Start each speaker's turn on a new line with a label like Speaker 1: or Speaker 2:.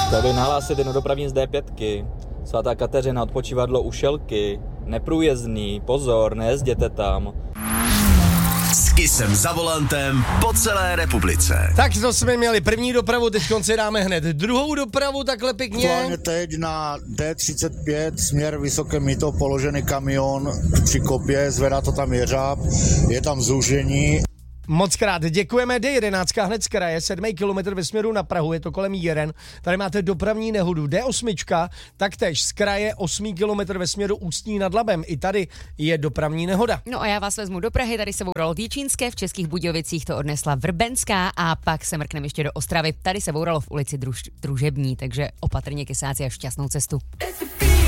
Speaker 1: Chtěl bych nahlásit jednu dopravní z D5. Svatá Kateřina, odpočívadlo u Šelky. Neprůjezdný, pozor, nejezděte tam.
Speaker 2: S Kissem za volantem po celé republice.
Speaker 3: Tak to jsme měli první dopravu, teď si dáme hned druhou dopravu, takhle pěkně.
Speaker 4: Aktuálně teď na D35 směr Vysoké Mýto položený kamion při kopě, zvedá to tam jeřáb, je tam zúžení.
Speaker 3: Moc krát děkujeme, D11 hned z kraje, 7 kilometr ve směru na Prahu, je to kolem Jiren. Tady máte dopravní nehodu. D8, taktéž z kraje 8 kilometr ve směru Ústí nad Labem. I tady je dopravní nehoda.
Speaker 5: No a já vás vezmu do Prahy, tady se bouralo v Jičínské, v Českých Budějovicích to odnesla Vrbenská a pak se mrkneme ještě do Ostravy. Tady se bouralo v ulici Družební, takže opatrně kysáci a šťastnou cestu.